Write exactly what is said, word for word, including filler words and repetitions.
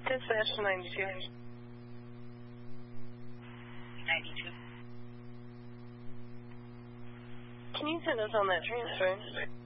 Dispatch ninety-two. ninety-two. Can you send us on that transfer?